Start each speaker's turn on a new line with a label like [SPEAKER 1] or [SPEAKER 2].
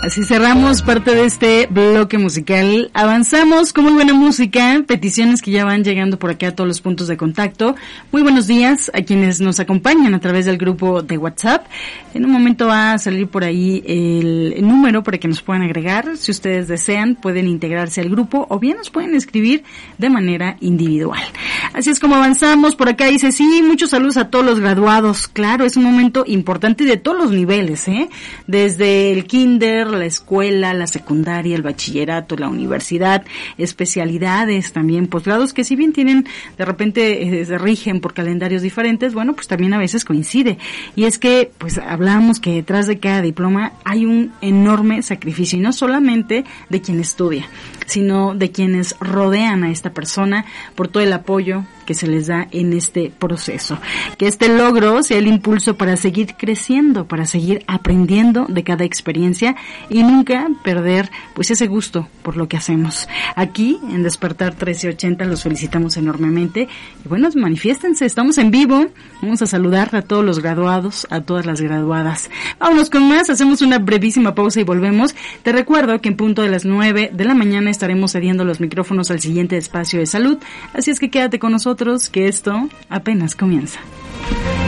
[SPEAKER 1] Así cerramos parte de este bloque musical. Avanzamos con muy buena música, peticiones que ya van llegando por acá a todos los puntos de contacto. Muy buenos días a quienes nos acompañan a través del grupo de WhatsApp. En un momento va a salir por ahí el número para que nos puedan agregar. Si ustedes desean, pueden integrarse al grupo o bien nos pueden escribir de manera individual. Así es como avanzamos. Por acá dice, sí, muchos saludos a todos los graduados. Claro, es un momento importante de todos los niveles, desde el kinder, la escuela, la secundaria, el bachillerato, la universidad, especialidades también, posgrados que si bien tienen, de repente se rigen por calendarios diferentes, bueno, pues también a veces coincide. Y es que, pues hablamos que detrás de cada diploma hay un enorme sacrificio, y no solamente de quien estudia, sino de quienes rodean a esta persona por todo el apoyo que se les da en este proceso. Que este logro sea el impulso para seguir creciendo, para seguir aprendiendo de cada experiencia y nunca perder pues ese gusto por lo que hacemos. Aquí en Despertar 1380 los felicitamos enormemente y bueno, manifiéstense, estamos en vivo, vamos a saludar a todos los graduados, a todas las graduadas. Vámonos con más, hacemos una brevísima pausa y volvemos. Te recuerdo que en punto de las 9 de la mañana estaremos cediendo los micrófonos al siguiente espacio de salud, así es que quédate con nosotros que esto apenas comienza.